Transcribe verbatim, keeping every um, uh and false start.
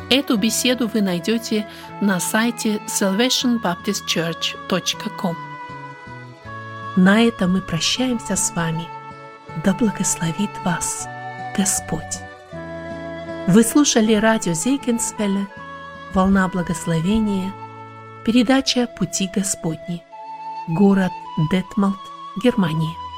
Эту беседу вы найдете на сайте salvation baptist church точка com. На этом мы прощаемся с вами. Да благословит вас Господь. Вы слушали радио Зейгенсвелле, «Волна благословения», передача «Пути Господни», город Детмолд, Германия.